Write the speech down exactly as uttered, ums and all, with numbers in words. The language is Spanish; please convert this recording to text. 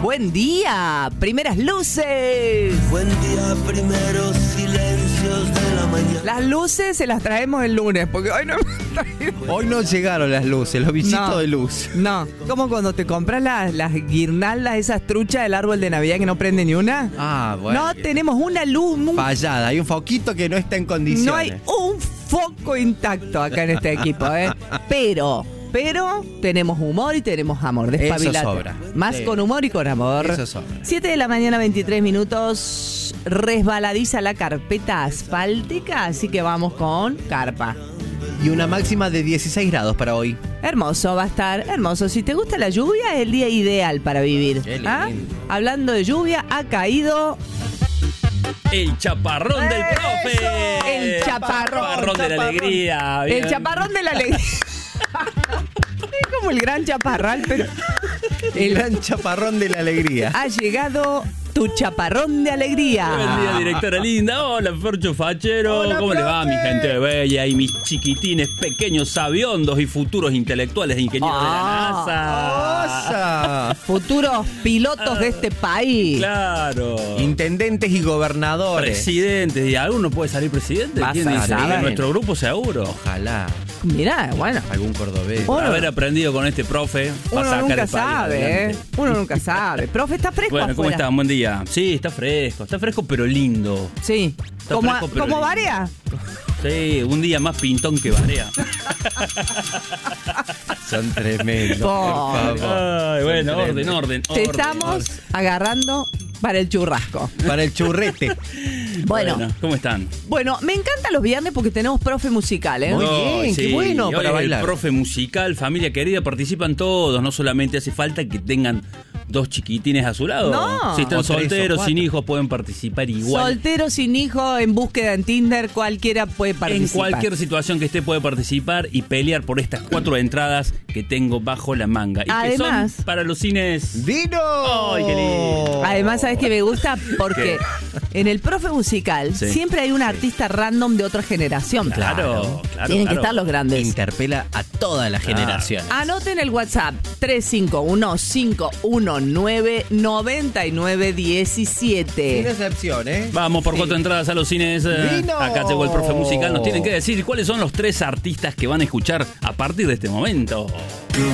Buen día, primeras luces. Buen día, primeros silencios de la mañana. Las luces se las traemos el lunes, porque hoy no Hoy no llegaron las luces, los bichitos No. de luz. No, como cuando te compras las, las guirnaldas, esas truchas del árbol de Navidad que no prende ni una. Ah, bueno. No tenemos una luz, un- Fallada, hay un foquito que no está en condiciones. no hay un foco intacto acá en este equipo, ¿eh? Pero, pero tenemos humor y tenemos amor. Despabilate. Eso sobra. Más Sí. con humor y con amor. Eso sobra. siete de la mañana, veintitrés minutos. Resbaladiza la carpeta asfáltica, así que vamos con carpa. Y una máxima de dieciséis grados para hoy. Hermoso va a estar, hermoso. Si te gusta la lluvia, es el día ideal para vivir. Qué lindo. ¿Ah? Hablando de lluvia, ha caído El chaparrón del ¡Eso! profe. El chaparrón, Chaparrón de la chaparrón. alegría. el bien. chaparrón de la alegría. Es como el gran chaparral, pero El gran chaparrón de la alegría. ha llegado tu chaparrón de alegría. Buen día, directora linda. Hola, Fercho Fachero. Hola, ¿Cómo le va, profe? mi gente bella y mis chiquitines pequeños sabiondos y futuros intelectuales de ingenieros Ah. de la NASA? ¡Osa! Futuros pilotos de este país. Claro. Intendentes y gobernadores. Presidentes. ¿Y alguno puede salir presidente? Vas ¿Quién a dice? saber. En nuestro grupo seguro. Ojalá Mirá, bueno. algún cordobés. Oh. Por haber aprendido con este profe, va a Uno sacar nunca el país sabe, ¿eh? adelante. Uno nunca sabe. Profe, ¿está fresco Bueno, ¿cómo afuera? están? Buen día. Sí, está fresco. Está fresco, pero lindo. Sí. Está ¿Como, fresco, pero como lindo. Varea? Sí, un día más pintón que Barea. Son tremendos, Pobre. por favor. Ay, bueno, Son orden, tremendos. orden, Te orden. estamos agarrando para el churrasco. Para el churrete. Bueno, ¿cómo están? bueno, me encantan los viernes porque tenemos profe musical, ¿eh? Muy bien, qué bueno hoy para es bailar. El profe musical, familia querida, participan todos. No solamente hace falta que tengan dos chiquitines a su lado. No. Si están O tres o solteros, cuatro. sin hijos, pueden participar igual. Soltero, sin hijo, en búsqueda en Tinder, cualquiera puede En participar. cualquier situación que esté puede participar y pelear por estas cuatro entradas que tengo bajo la manga. Y Además- que son para los cines. ¡Dino! Ay, qué lindo. Además, ¿sabes qué me gusta? Porque en el profe musical Sí. siempre hay un artista random de otra generación. Claro, claro. Tienen que claro. estar los grandes. Interpela a todas las Claro. generaciones. Anoten el WhatsApp tres cinco uno, cinco uno nueve, nueve nueve uno Sin siete. excepción, ¿eh? Vamos por Sí. cuatro entradas a los cines. eh. ¡Vino! Acá llegó el profe musical. Nos tienen que decir cuáles son los tres artistas que van a escuchar a partir de este momento.